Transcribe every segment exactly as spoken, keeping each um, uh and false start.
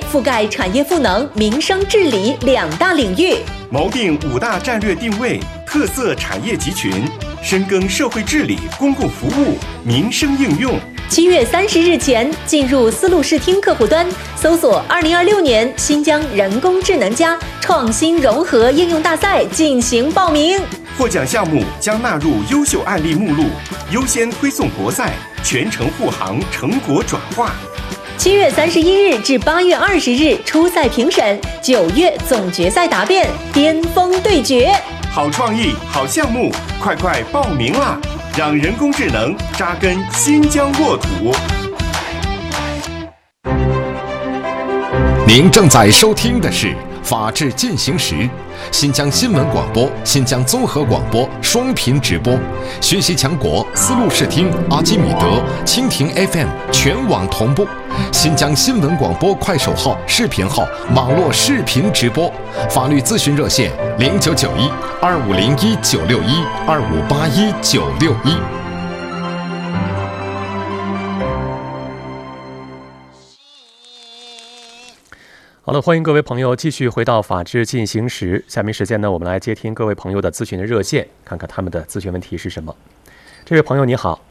覆盖产业赋能、民生治理两大领域， 锚定五大战略定位、特色产业集群，深耕社会治理、公共服务、民生应用。 七月三十日前进入丝路视听客户端，搜索二零二六年新疆人工智能加创新融合应用大赛进行报名。 获奖项目将纳入优秀案例目录，优先推送国赛，全程护航成果转化。 七月三十一日至八月二十日初赛评审，九月总决赛答辩，巅峰对决。 好创意，好项目，快快报名啦！让人工智能扎根新疆沃土。 您正在收听的是《法治进行时》，新疆新闻广播、新疆综合广播双频直播，学习强国丝路视听、阿基米德、蜻蜓 F M 全网同步。新疆新闻广播快手号、视频号网络视频直播，法律咨询热线零九九一二五零一九六一二五八一九六一。 好了，欢迎各位朋友继续回到法治进行时。下面时间呢，我们来接听各位朋友的咨询的热线，看看他们的咨询问题是什么。这位朋友你好。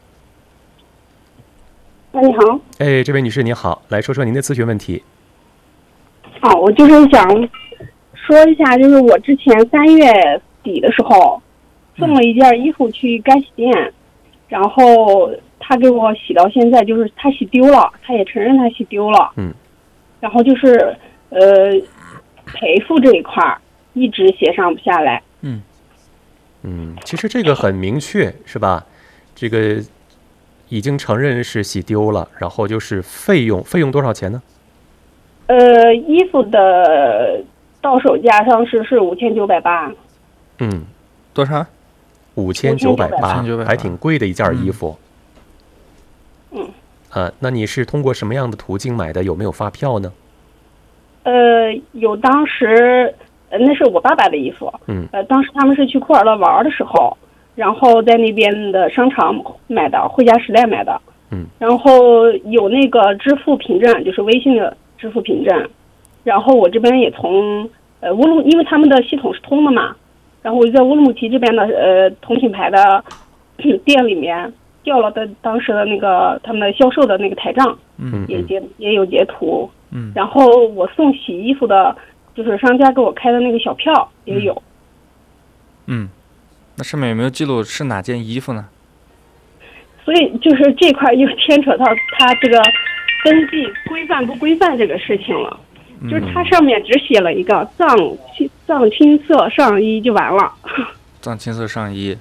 哎，你好。 哎，这位女士你好，来说说您的咨询问题。 好，我就是想说一下，就是我之前三月底的时候送了一件衣服去干洗店，嗯、然后他给我洗到现在，就是他洗丢了，他也承认他洗丢了。嗯。然后就是呃赔付这一块一直协商不下来。 嗯嗯，其实这个很明确是吧？这个已经承认是洗丢了，然后就是费用，费用多少钱呢？ 呃，衣服的到手价上市是五千九百八。 嗯， 多少？ 五千九百八，还挺贵的一件衣服。 嗯。 啊，那你是通过什么样的途径买的？有没有发票呢？ 呃，有，当时呃那是我爸爸的衣服。嗯。呃，当时他们是去库尔勒玩的时候。然后在那边的商场买的，汇佳时代买的，嗯，然后有那个支付凭证，就是微信的支付凭证，然后我这边也从呃乌鲁，因为他们的系统是通的嘛，然后我就在乌鲁木齐这边的呃同品牌的店里面调了的当时的那个他们的销售的那个台账，嗯，也截也有截图，嗯，然后我送洗衣服的，就是商家给我开的那个小票也有， 嗯。嗯，那上面有没有记录是哪件衣服呢？ 所以就是这块又牵扯到他这个登记规范不规范这个事情了。嗯、就是它上面只写了一个藏藏青色上衣就完了。 藏青色上衣。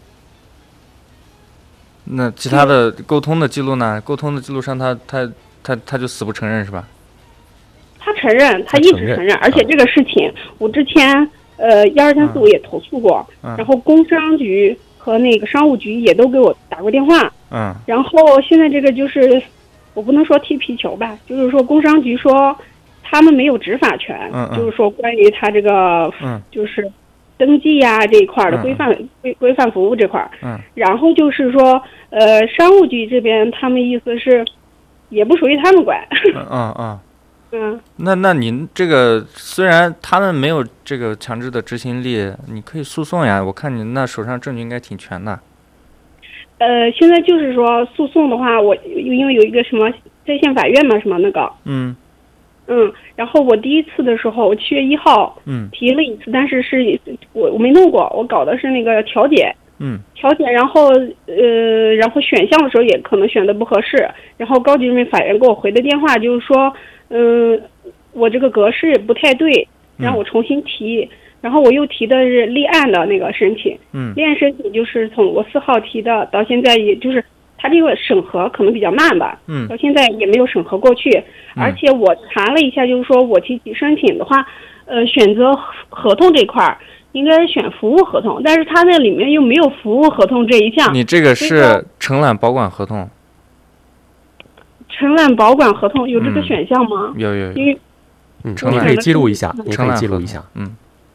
那其他的沟通的记录呢？沟通的记录上他，他他他他就死不承认是吧？ 他承认，他一直承认，而且这个事情我之前。呃，一二三四五也投诉过，嗯、然后工商局和那个商务局也都给我打过电话，嗯，然后现在这个就是我不能说踢皮球吧，就是说工商局说他们没有执法权，嗯嗯、就是说关于他这个，嗯，就是登记呀、啊、这一块的规范规、嗯、规范服务这块，嗯，然后就是说呃商务局这边他们意思是也不属于他们管， 嗯嗯。嗯嗯，那那您这个虽然他们没有这个强制的执行力，你可以诉讼呀。我看你那手上证据应该挺全的。 呃，现在就是说诉讼的话，我因为有一个什么在线法院嘛，什么那个，嗯嗯，然后我第一次的时候，我七月一号嗯提了一次，但是是我我没弄过，我搞的是那个调解。嗯，调解，然后呃，然后选项的时候也可能选的不合适，然后高级人民法院给我回的电话就是说，嗯、呃，我这个格式不太对，让我重新提，嗯、然后我又提的是立案的那个申请，嗯，立案申请就是从我四号提的，到现在也就是他这个审核可能比较慢吧，嗯，到现在也没有审核过去，嗯、而且我查了一下，就是说我提起申请的话，呃，选择合同这块儿。应该是选服务合同，但是他那里面又没有服务合同这一项。 你这个是承揽保管合同？ 承揽保管合同有这个选项吗？ 嗯、有有有。 因为嗯，你可以记录一下，你可以记录一下。 嗯，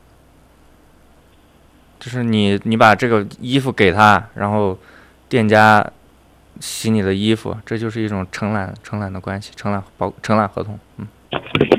就是你你把这个衣服给他，然后店家洗你的衣服，这就是一种承揽承揽的关系，承揽保承揽合同。嗯。